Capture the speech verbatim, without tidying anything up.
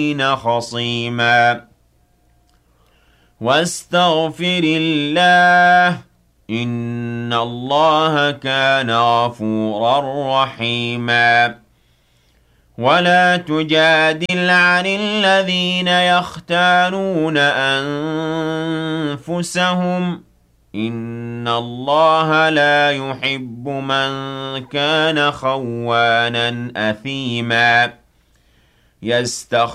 خصيما واستغفر الله إن الله كان غفورا رحيما ولا تجادل عن الذين يختانون أنفسهم إن الله لا يحب من كان خوانا أثيما يستخدم